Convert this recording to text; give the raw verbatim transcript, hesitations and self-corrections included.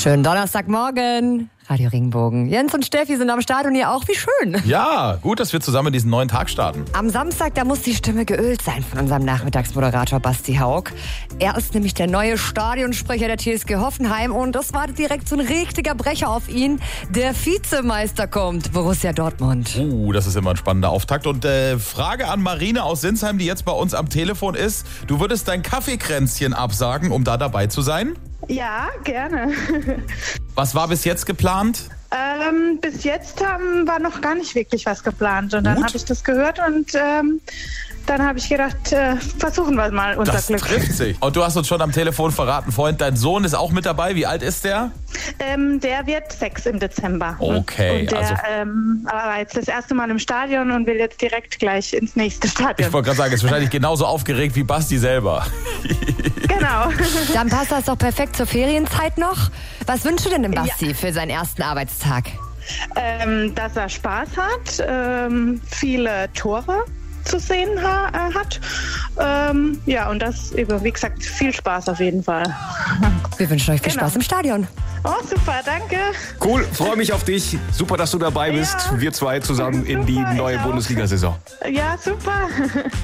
Schönen Donnerstagmorgen. Radio Regenbogen. Jens und Steffi sind am Start und ihr auch. Wie schön. Ja, gut, dass wir zusammen diesen neuen Tag starten. Am Samstag, da muss die Stimme geölt sein von unserem Nachmittagsmoderator Basti Haug. Er ist nämlich der neue Stadionsprecher der T S G Hoffenheim und das wartet direkt so ein richtiger Brecher auf ihn. Der Vizemeister kommt, Borussia Dortmund. Uh, das ist immer ein spannender Auftakt. Und äh, Frage an Marine aus Sinsheim, die jetzt bei uns am Telefon ist. Du würdest dein Kaffeekränzchen absagen, um da dabei zu sein? Ja, gerne. Was war bis jetzt geplant? Ähm, bis jetzt ähm, war noch gar nicht wirklich was geplant. Und dann Gut. habe ich das gehört und ähm, dann habe ich gedacht, äh, versuchen wir mal unser Das Glück. trifft sich. Und du hast uns schon am Telefon verraten, Freund, dein Sohn ist auch mit dabei. Wie alt ist der? Ähm, der wird sechs im Dezember. Okay, Und der also- ähm, war jetzt das erste Mal im Stadion und will jetzt direkt gleich ins nächste Stadion. Ich wollte gerade sagen, ist wahrscheinlich genauso aufgeregt wie Basti selber. Genau. Dann passt das doch perfekt zur Ferienzeit noch. Was wünschst du denn dem Basti Ja. für seinen ersten Arbeitstag? ähm, dass er Spaß hat, ähm, viele Tore zu sehen ha äh, hat. Ähm, ja, und das, eben, wie gesagt, viel Spaß auf jeden Fall. Wir wünschen euch viel Genau. Spaß im Stadion. Oh, super, danke. Cool, freue mich auf dich. Super, dass du dabei bist. Ja. Wir zwei zusammen in die Super, ich neue auch. Bundesliga-Saison. Ja, super.